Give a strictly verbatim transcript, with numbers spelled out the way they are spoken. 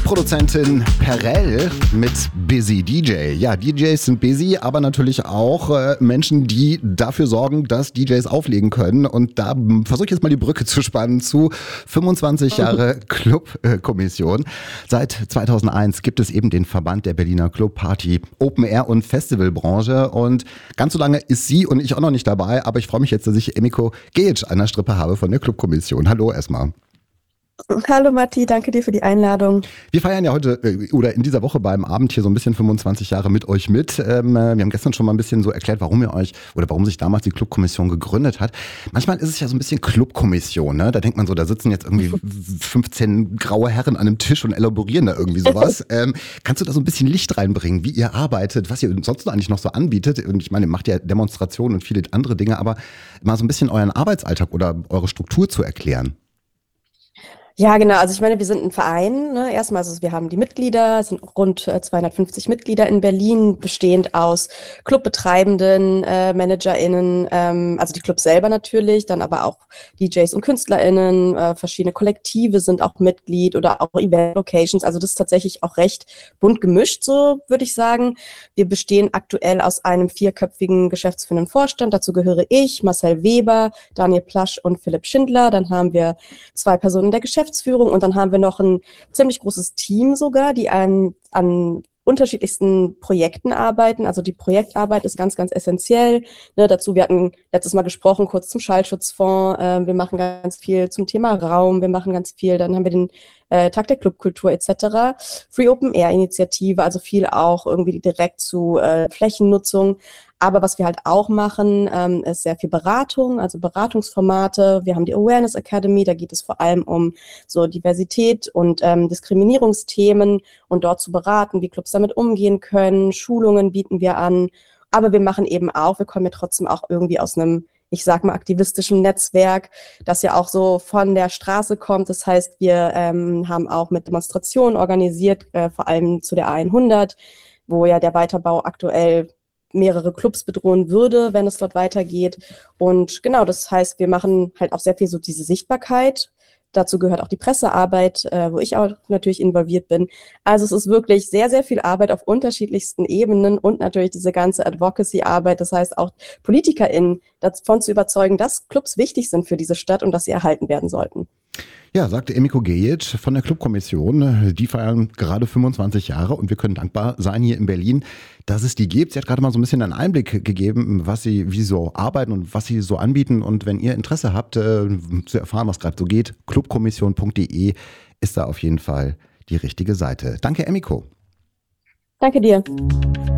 Musikproduzentin Perrell mit Busy D J. Ja, D Js sind busy, aber natürlich auch äh, Menschen, die dafür sorgen, dass D Js auflegen können. Und da versuche ich jetzt mal die Brücke zu spannen zu fünfundzwanzig Jahre Clubkommission. Seit zweitausendeins gibt es eben den Verband der Berliner Club, Party, Open Air und Festivalbranche. Und ganz so lange ist sie und ich auch noch nicht dabei. Aber ich freue mich jetzt, dass ich Emiko Gejic an der Strippe habe von der Clubkommission. Hallo erstmal. Hallo Matti, danke dir für die Einladung. Wir feiern ja heute äh, oder in dieser Woche beim Abend hier so ein bisschen fünfundzwanzig Jahre mit euch mit. Ähm, wir haben gestern schon mal ein bisschen so erklärt, warum ihr euch oder warum sich damals die Clubkommission gegründet hat. Manchmal ist es ja so ein bisschen Clubkommission, ne? Da denkt man so, da sitzen jetzt irgendwie fünfzehn graue Herren an einem Tisch und elaborieren da irgendwie sowas. ähm, kannst du da so ein bisschen Licht reinbringen, wie ihr arbeitet, was ihr sonst eigentlich noch so anbietet? Und ich meine, ihr macht ja Demonstrationen und viele andere Dinge, aber mal so ein bisschen euren Arbeitsalltag oder eure Struktur zu erklären. Ja, genau. Also ich meine, wir sind ein Verein. Ne? Erstmal, also wir haben die Mitglieder, es sind rund äh, zweihundertfünfzig Mitglieder in Berlin, bestehend aus Clubbetreibenden, äh, ManagerInnen, ähm, also die Clubs selber natürlich, dann aber auch D Js und KünstlerInnen, äh, verschiedene Kollektive sind auch Mitglied oder auch Event-Locations. Also das ist tatsächlich auch recht bunt gemischt, so würde ich sagen. Wir bestehen aktuell aus einem vierköpfigen geschäftsführenden Vorstand. Dazu gehöre ich, Marcel Weber, Daniel Plasch und Philipp Schindler. Dann haben wir zwei Personen der Geschäftsführung. Und dann haben wir noch ein ziemlich großes Team sogar, die an, an unterschiedlichsten Projekten arbeiten. Also die Projektarbeit ist ganz, ganz essentiell. Ne, dazu, wir hatten letztes Mal gesprochen, kurz zum Schallschutzfonds. Äh, wir machen ganz viel zum Thema Raum. Wir machen ganz viel. Dann haben wir den äh, Tag der Clubkultur et cetera. Free Open Air Initiative, also viel auch irgendwie direkt zu äh, Flächennutzung. Aber was wir halt auch machen, ähm, ist sehr viel Beratung, also Beratungsformate. Wir haben die Awareness Academy, da geht es vor allem um so Diversität und ähm, Diskriminierungsthemen und dort zu beraten, wie Clubs damit umgehen können. Schulungen bieten wir an. Aber wir machen eben auch, wir kommen ja trotzdem auch irgendwie aus einem, ich sag mal, aktivistischen Netzwerk, das ja auch so von der Straße kommt. Das heißt, wir ähm, haben auch mit Demonstrationen organisiert, äh, vor allem zu der A hundert, wo ja der Weiterbau aktuell mehrere Clubs bedrohen würde, wenn es dort weitergeht. Und genau, das heißt, wir machen halt auch sehr viel so diese Sichtbarkeit. Dazu gehört auch die Pressearbeit, äh, wo ich auch natürlich involviert bin. Also es ist wirklich sehr, sehr viel Arbeit auf unterschiedlichsten Ebenen und natürlich diese ganze Advocacy-Arbeit. Das heißt auch PolitikerInnen davon zu überzeugen, dass Clubs wichtig sind für diese Stadt und dass sie erhalten werden sollten. Ja, sagte Emiko Gejic von der Clubkommission. Die feiern gerade fünfundzwanzig Jahre und wir können dankbar sein hier in Berlin, dass es die gibt. Sie hat gerade mal so ein bisschen einen Einblick gegeben, was sie, wie sie so arbeiten und was sie so anbieten. Und wenn ihr Interesse habt, äh, zu erfahren, was gerade so geht, clubkommission punkt de ist da auf jeden Fall die richtige Seite. Danke, Emiko. Danke dir.